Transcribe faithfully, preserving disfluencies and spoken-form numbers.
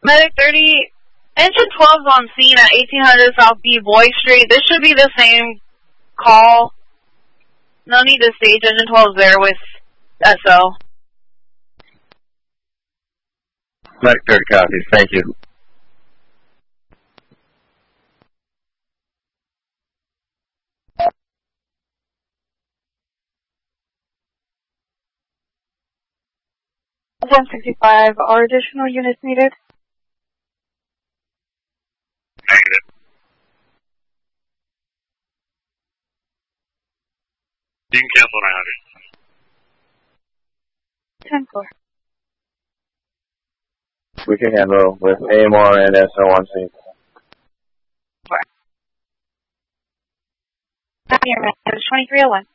Medic thirty, engine twelve's on scene at eighteen hundred South B. Boyd Street. This should be the same call. No need to stage. Engine twelve's there with S O. Medic thirty copies. Thank you. one sixty-five, are additional units needed? Negative. You can cancel nine hundred. ten four. We can handle with A M R and S O on scene. Your message twenty-three oh one.